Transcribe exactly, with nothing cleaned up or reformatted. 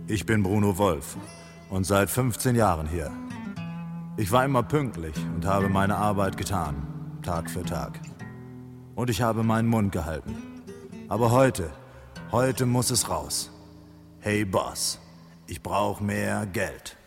Ich bin Bruno Wolf und seit fünfzehn Jahren hier. Ich war immer pünktlich und habe meine Arbeit getan, Tag für Tag. Und ich habe meinen Mund gehalten. Aber heute, heute muss es raus. Hey Boss, ich brauche mehr Geld.